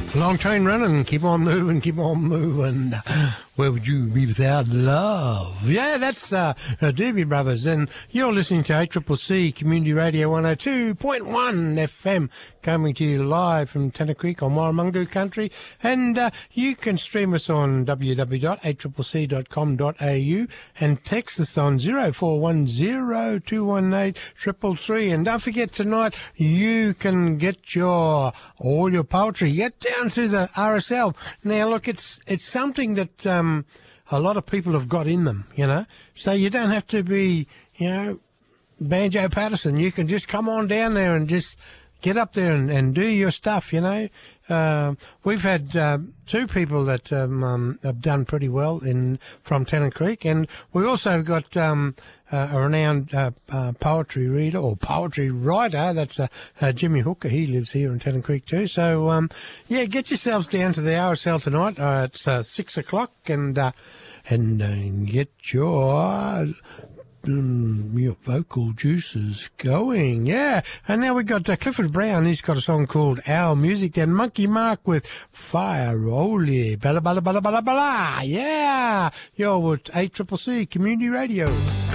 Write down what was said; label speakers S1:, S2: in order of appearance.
S1: Long train running, keep on moving. Where would you be without love? Yeah, that's Doobie Brothers, and you're listening to ACCC Community Radio 102.1 FM, coming to you live from Tanner Creek on Warramungu country, and you can stream us on www.accc.com.au and text us on 0410218333. And don't forget, tonight you can get all your poetry. Get down to the RSL. Now, look, it's something that a lot of people have got in them, so you don't have to be, Banjo Patterson. You can just come on down there and just get up there and do your stuff, We've had two people that have done pretty well from Tennant Creek, and we also got a renowned poetry reader or poetry writer. That's Jimmy Hooker. He lives here in Tennant Creek too. So, get yourselves down to the RSL tonight. It's 6 o'clock, and get your vocal juices going, yeah. And now we got Clifford Brown. He's got a song called Our Music. Then Monkey Mark with Fire Rolly, bala bala bala bala bala, yeah. You're with ACCC Community Radio.